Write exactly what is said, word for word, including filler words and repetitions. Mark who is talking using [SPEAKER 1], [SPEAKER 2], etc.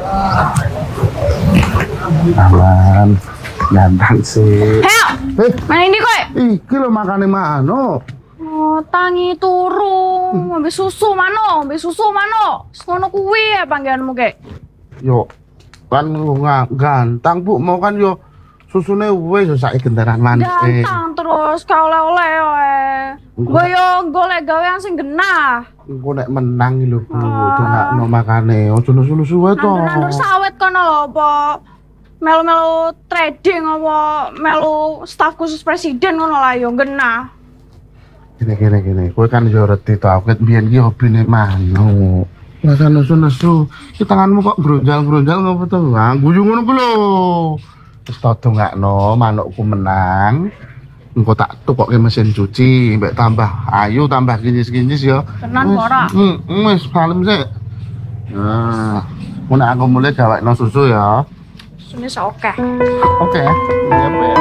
[SPEAKER 1] Aman, ganteng sih.
[SPEAKER 2] Heo,
[SPEAKER 1] Eh,
[SPEAKER 2] mana ini kowe?
[SPEAKER 1] iki lho makane mano.
[SPEAKER 2] Oh, tangi turu, ngombe susu mano, ngombe susu mano. Ngono kuwi ya panggilanmu kek.
[SPEAKER 1] Yo, kan nggak ganteng bu, mau kan yo susune wes yo saiki gendaran manis.
[SPEAKER 2] Ganteng terus ka oleh-oleh wae. Gue yo golek gawean sing genah.
[SPEAKER 1] Engko nek menang iki lho bu,
[SPEAKER 2] Ah.
[SPEAKER 1] dongakno makane. Ojo nusu-nusu wae to.
[SPEAKER 2] Nandur-nandur sawit kono lho apa melu-melu trading apa melu staf khusus presiden ngono lah yo genah.
[SPEAKER 1] Gini gini gini, kowe kan yo reti to, aku ket biyen ki hobine mano. Rasa nesu-nesu, ki tanganmu kok bronjal-bronjal ngopo to? Ah, guyu ngono ku lho. Wis to dongakno manukku menang. Engko tak tukokke mesin cuci, mbek tambah ayu, tambah kinyis-kinyis ya.
[SPEAKER 2] Tenan kok ora?
[SPEAKER 1] Hmm, wis kalem sik. Nah, mun aku mulai gawekno susu ya.
[SPEAKER 2] Sune oke.
[SPEAKER 1] Oke, iya, Bu.